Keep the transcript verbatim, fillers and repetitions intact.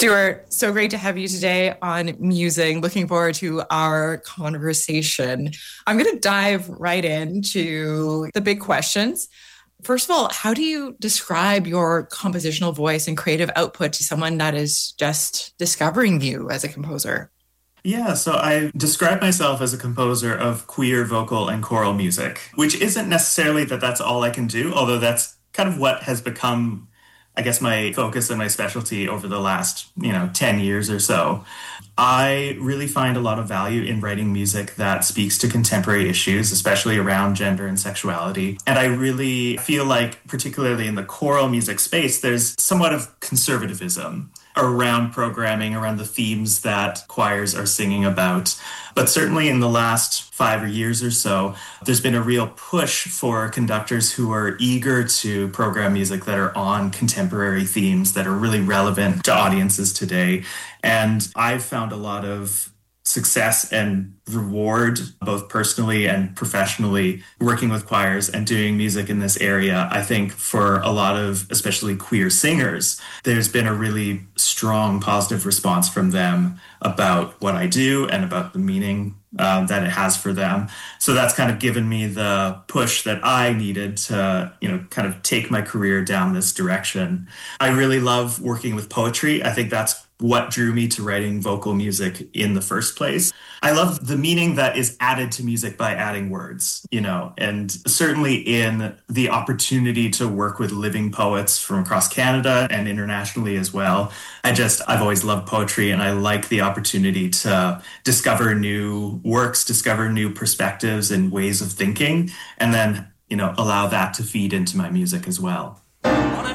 Stuart, so great to have you today on Musing. Looking forward to our conversation. I'm going to dive right into the big questions. First of all, how do you describe your compositional voice and creative output to someone that is just discovering you as a composer? Yeah, so I describe myself as a composer of queer vocal and choral music, which isn't necessarily that that's all I can do, although that's kind of what has become, I guess, my focus and my specialty over the last, you know, ten years or so. I really find a lot of value in writing music that speaks to contemporary issues, especially around gender and sexuality. And I really feel like, particularly in the choral music space, there's somewhat of conservatism around programming, around the themes that choirs are singing about. But certainly in the last five years or so, there's been a real push for conductors who are eager to program music that are on contemporary themes that are really relevant to audiences today. And I've found a lot of success and reward, both personally and professionally, working with choirs and doing music in this area. I think for a lot of, especially queer singers, there's been a really strong positive response from them about what I do and about the meaning um, that it has for them. So that's kind of given me the push that I needed to, you know, kind of take my career down this direction. I really love working with poetry. I think that's what drew me to writing vocal music in the first place. I love the meaning that is added to music by adding words, you know, and certainly in the opportunity to work with living poets from across Canada and internationally as well. I just, I've always loved poetry, and I like the opportunity to discover new works, discover new perspectives and ways of thinking, and then, you know, allow that to feed into my music as well.